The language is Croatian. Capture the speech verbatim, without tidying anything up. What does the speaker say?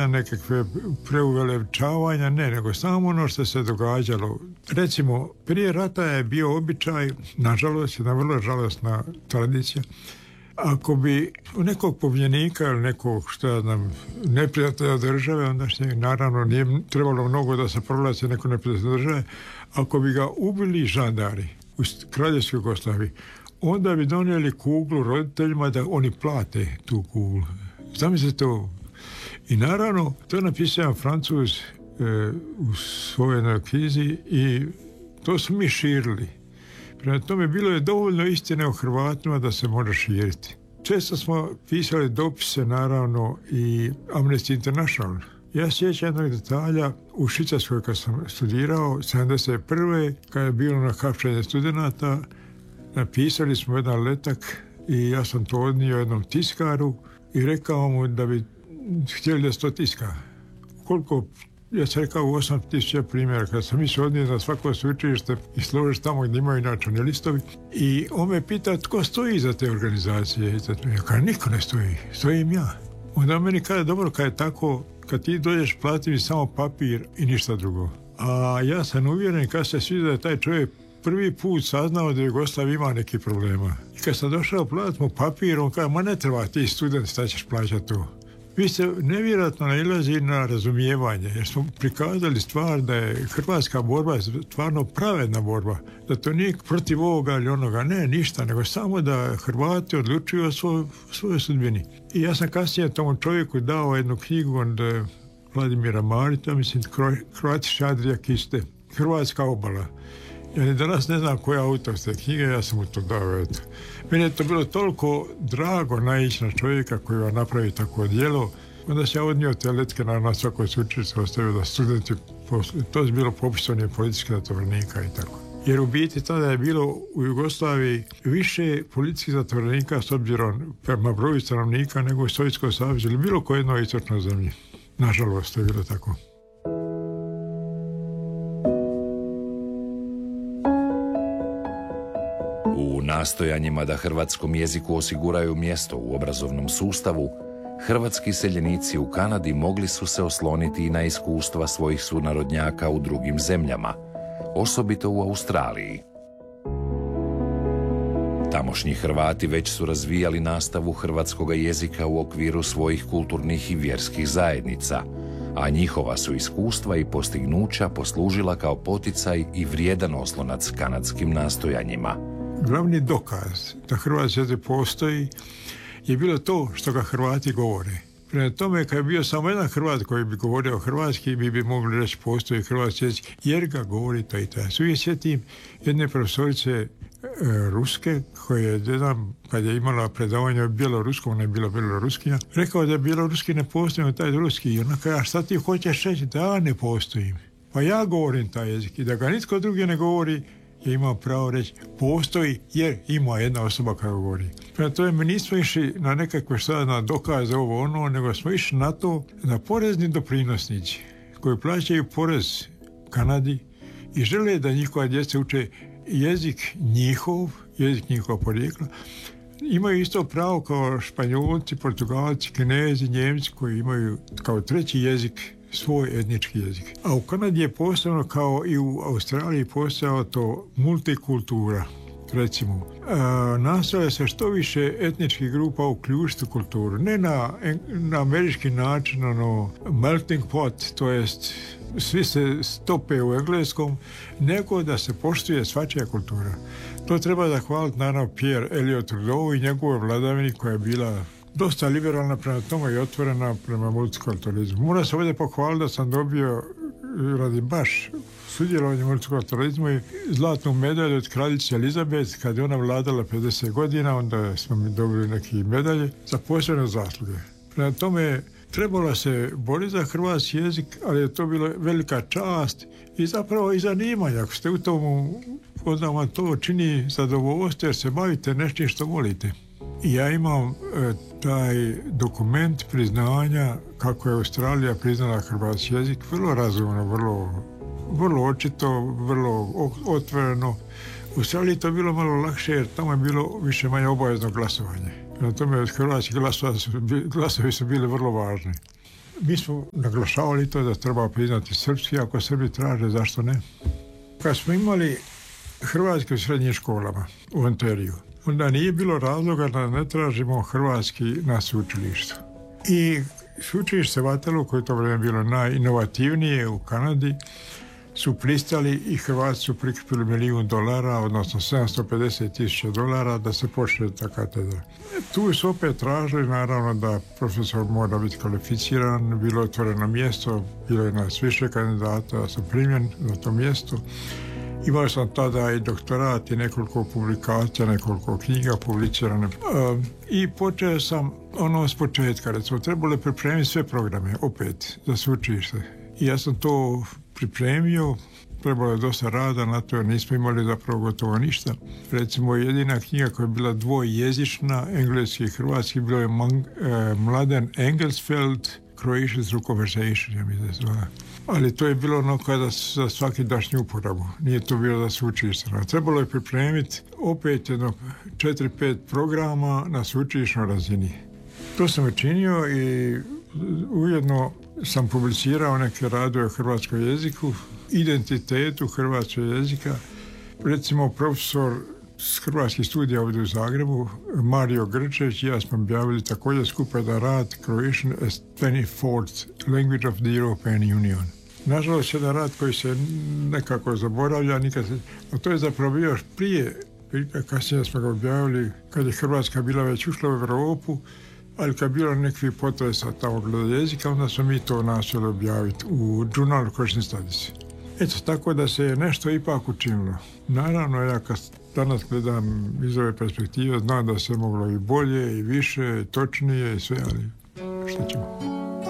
nema nekakve preuveličavanja, ne, nego samo ono što se događalo. Recimo, prije rata je bio običaj, nažalost, jedna vrlo žalosna tradicija, ako bi nekog pobjednika ili nekog, što ja znam, neprijatelja države, onda što naravno nije trebalo mnogo da se proglasi neko neprijatelja države, ako bi ga ubili žandari u Kraljevskoj Jugoslaviji, onda bi donijeli kuglu roditeljima da oni plate tu kuglu. Zamislite to. I naravno, to je napisao jedan Francuz e, u svojoj knjizi i to su mi širili. Prema tome, bilo je dovoljno istine o Hrvatima da se može širiti. Često smo pisali dopise, naravno, i Amnesty International. Ja sjećam jednog detalja u Švicarskoj kad sam studirao, sedamdeset prve kad je bilo na hapšenje studenata, napisali smo jedan letak i ja sam to odnio jednom tiskaru i rekao mu da bi htjeli da se to tiska. Koliko, ja sam rekao osam tisuća primjera, kad sam mislio odnio na svako sveučilište i složiš tamo gdje imaju načalni listovi. I on me pita tko stoji iza te organizacije. Ja kažem, niko ne stoji, stojim ja. Onda meni kaže, dobro, kad je tako, kad ti dođeš, plati mi samo papir i ništa drugo. A ja sam uvjeren kad se svi da je taj čovjek prvi put saznao da Jugoslavija ima neki problema. I kad sam došao platiti mu papir, on kaže, ma ne treba ti student, šta ćeš plaćati to. Vi se nevjerojatno nailazi na razumijevanje, jer smo prikazali stvar da je hrvatska borba stvarno pravedna borba, da to nije protiv ovoga ili onoga, ne, ništa, nego samo da Hrvati odlučuju o svoj, svojoj sudbini. I ja sam kasnije tomu čovjeku dao jednu knjigu od Vladimira Marita, mislim, Croatia Adria Kiste, Hrvatska obala. Ja danas ne znam koji je autor te knjige, ja sam mu to dao, eto. Meni je to bilo toliko drago naići na čovjeka koji vam napravi takvo djelo, onda se ja odnio te letke na, na svakoj sveučilištu, ostavio da studenti, to je bilo popisanje političkih zatvorenika i tako. Jer u biti tada je bilo u Jugoslaviji više političkih zatvorenika s obzirom prema broju stanovnika nego u Sovjetskom savezu ili bilo koje jednoj istočnoj zemlji. Nažalost, to je bilo tako. U nastojanjima da hrvatskom jeziku osiguraju mjesto u obrazovnom sustavu, hrvatski seljenici u Kanadi mogli su se osloniti i na iskustva svojih sunarodnjaka u drugim zemljama, osobito u Australiji. Tamošnji Hrvati već su razvijali nastavu hrvatskog jezika u okviru svojih kulturnih i vjerskih zajednica, a njihova su iskustva i postignuća poslužila kao poticaj i vrijedan oslonac kanadskim nastojanjima. Glavni dokaz da hrvatski jezik postoji je bilo to što ga Hrvati govore. Prema tome, kad je bio samo jedan Hrvat koji bi govorio hrvatski, mi bi mogli reći postoji hrvatski jezik, jer ga govori taj taj. Uvijek sjetim jedne profesorice e, ruske, koja je jedan, kad je imala predavanje o bjeloruskom, ona je bila bjeloruskinja, rekao da bjeloruski ne postoji, taj ruski. I ona kaže, a šta ti hoćeš reći? Da, ne postojim. Pa ja govorim taj jezik i da ga nitko drugi ne govori, je imao pravo reći postoji jer ima jedna osoba koja govori. Prema tome mi nismo išli na nekakve šta na dokaze ovo ono, nego smo išli na to da porezni doprinosnici koji plaćaju porez Kanadi i žele da njihova djeca uče jezik njihov, jezik njihova porijekla, imaju isto pravo kao Španjolci, Portugalci, Kinezi, Njemci koji imaju kao treći jezik svoj etnički jezik. A u Kanadi je posebno kao i u Australiji postojala to multikultura. Recimo, nastoje se što više etničkih grupa uključiti u kulturu. Ne na, na američki način, ono melting pot, to jest svi se stope u engleskom, nego da se poštuje svačija kultura. To treba zahvaliti naravno Pierre Elliott Trudeau i njegove vladavini koja je bila dosta liberalna prema tome i otvorena prema multikulturalizmu. Moram se ovdje pohvaliti da sam dobio radi baš sudjelovanje u multikulturalizmu i zlatnu medalju od kraljice Elizabeth kad je ona vladala pedeset godina, onda smo mi dobili neke medalje za posebne zasluge. Prema tome trebalo se boriti za hrvatski jezik, ali je to bila velika čast i zapravo i zanimanje. Ako ste u tomu, onda vam to čini zadovoljstvo jer se bavite nečim što volite. Ja imam e, taj dokument priznanja kako je Australija priznala hrvatski jezik, vrlo razumno, vrlo, vrlo očito, vrlo otvoreno. U Australiji to bilo malo lakše jer tamo je bilo više manje obavezno glasovanje. Na tome hrvatski glasovi su bili vrlo važni. mi smo naglašavali to da treba priznati srpski, ako Srbi traže, zašto ne? Kad smo imali hrvatski u srednjim školama u Ontariju, onda nije bilo razloga da ne tražimo hrvatski na sveučilištu. I sveučilište Waterloo, koje je to vrijeme bilo najinovativnije u Kanadi, su pristali i Hrvati su prikupili milijun dolara, odnosno sedamsto pedeset tisuća dolara da se počne ta katedra. Tu su opet tražili, naravno, da profesor mora biti kvalificiran, bilo je otvoreno mjesto, bilo je nas više kandidata, ja sam primjen na to mjesto. Imao sam tada i doktorat i nekoliko publikacija, nekoliko knjiga publicirane. I počeo sam ono s početka, recimo, trebalo je pripremiti sve programe, opet, za sveučilište. I ja sam to pripremio, trebalo je dosta rada na to, jer nismo imali zapravo gotovo ništa. Recimo, jedina knjiga koja je bila dvojezična, engleski i hrvatski, bilo je Mladen Engelsfeld, Croatian through Conversation, ja mi se zvala. Ali to je bilo ono kada za svaki dašnju uporabu. Nije to bilo da se učilište. Trebalo je pripremiti opet jedno četiri pet programa na sveučilišnoj razini. To sam učinio i ujedno sam publicirao neke radove o hrvatskom jeziku, identitetu hrvatskog jezika. Recimo, profesor s hrvatskih studija ovdje u Zagrebu, Mario Grčević i ja smo objavili također skupa da rad Croatian as twenty-fourth Language of the European Union. Nažalost, jedan rad koji se nekako zaboravlja, nikad se... A to je zapravo bio još prije, kasnije smo ga objavili, kad je Hrvatska bila već ušla u Europu, ali kad je bilo nekakvih potresa tamo gleda jezika, onda smo mi to nastojali objaviti u Journal of Croatian Studies. Eto, tako da se je nešto ipak učinilo. Naravno, ja kad danas gledam iz ove perspektive, znam da se moglo i bolje, i više, i točnije, i sve, ali što ćemo.